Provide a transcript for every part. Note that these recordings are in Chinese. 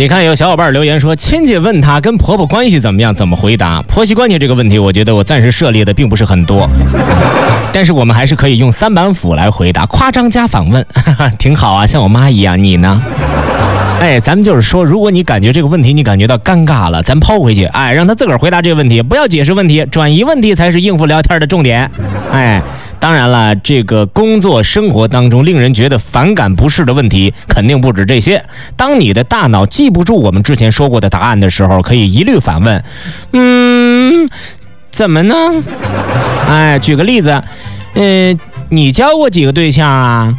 你看有小伙伴留言说，亲戚问他跟婆婆关系怎么样，怎么回答？婆媳关系这个问题，我觉得我暂时涉猎的并不是很多，但是我们还是可以用三板斧来回答，夸张加反问，挺好啊，像我妈一样。你呢？哎，咱们就是说，如果你感觉这个问题你感觉到尴尬了，咱抛回去，哎，让他自个儿回答这个问题，不要解释问题，转移问题才是应付聊天的重点。哎，当然了，这个工作生活当中令人觉得反感不适的问题肯定不止这些。当你的大脑记不住我们之前说过的答案的时候，可以一律反问，怎么呢？哎，举个例子，你交过几个对象啊？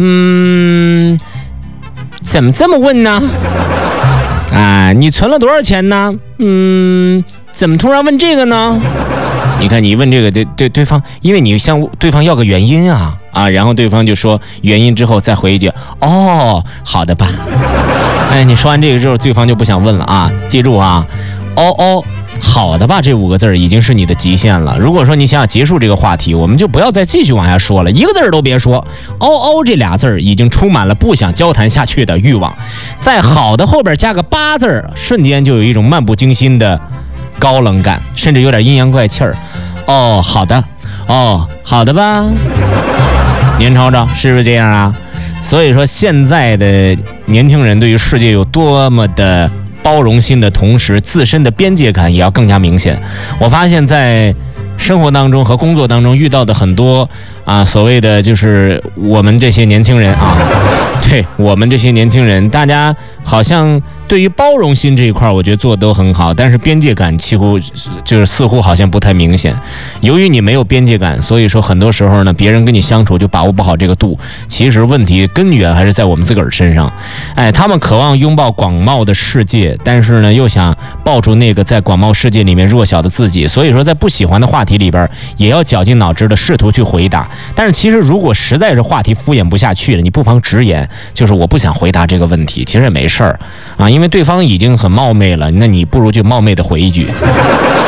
怎么这么问呢？啊，你存了多少钱呢？怎么突然问这个呢？你看你问这个对方，因为你向对方要个原因啊，然后对方就说原因之后再回一句，哦，好的吧。哎，你说完这个之后，对方就不想问了啊。记住啊，好的吧，这5个字已经是你的极限了。如果说你想要结束这个话题，我们就不要再继续往下说了，一个字都别说。这俩字已经充满了不想交谈下去的欲望，在好的后边加个8字，瞬间就有一种漫不经心的高冷感，甚至有点阴阳怪气儿。好的，好的吧。您瞅瞅是不是这样啊？所以说现在的年轻人对于世界有多么的包容心的同时，自身的边界感也要更加明显。我发现在生活当中和工作当中遇到的很多所谓的就是我们这些年轻人对我们这些年轻人，大家好像对于包容心这一块我觉得做的都很好，但是边界感几乎就是似乎好像不太明显。由于你没有边界感，所以说很多时候呢，别人跟你相处就把握不好这个度。其实问题根源还是在我们自个儿身上。他们渴望拥抱广袤的世界，但是呢又想抱住那个在广袤世界里面弱小的自己，所以说在不喜欢的话题里边也要绞尽脑汁的试图去回答。但是其实如果实在是话题敷衍不下去了，你不妨直言，就是我不想回答这个问题，其实也没事儿因为对方已经很冒昧了，那你不如就冒昧的回一句。